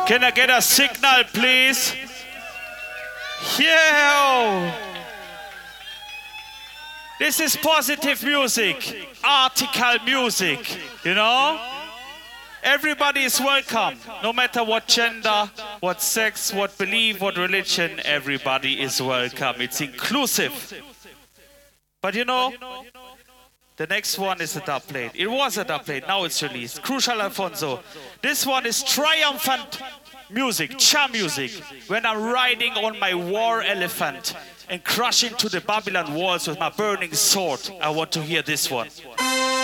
Can I get a signal, please? Yeah. This is positive music, article music, you know? Everybody is welcome, no matter what gender, what sex, what belief, what religion, everybody is welcome. It's inclusive. But you know, the next one is a dub plate. It was a dub plate, now it's released. Crucial Alfonso. This one is triumphant music, cha music. When I'm riding on my war elephant and crushing to the Babylon walls with my burning sword, I want to hear this one.